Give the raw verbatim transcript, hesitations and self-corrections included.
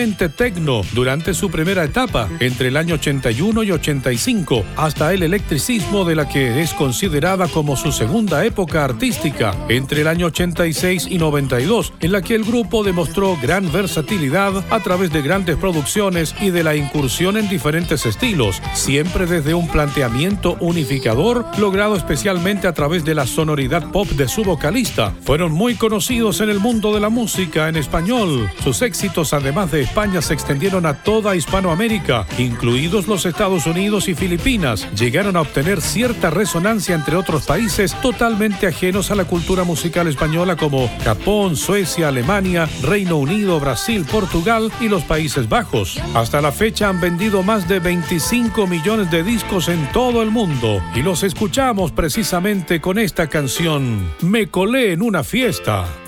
puramente tecno durante su primera etapa, entre el año ochenta y uno y ochenta y cinco, hasta el electricismo de la que es considerada como su segunda época artística, entre el año ochenta y seis y noventa y dos, en la que el grupo demostró gran versatilidad a través de grandes producciones y de la incursión en diferentes estilos, siempre desde un planteamiento unificador, logrado especialmente a través de la sonoridad pop de su vocalista. Fueron muy conocidos en el mundo de la música en español. Sus éxitos, además de España, se extendieron a toda Hispanoamérica, incluidos los Estados Unidos y Filipinas. Llegaron a obtener cierta resonancia entre otros países totalmente ajenos a la cultura musical española, como Japón, Suecia, Alemania, Reino Unido, Brasil, Portugal y los Países Bajos. Hasta la fecha han vendido más de veinticinco millones de discos en todo el mundo y los escuchamos precisamente con esta canción, Me colé en una fiesta.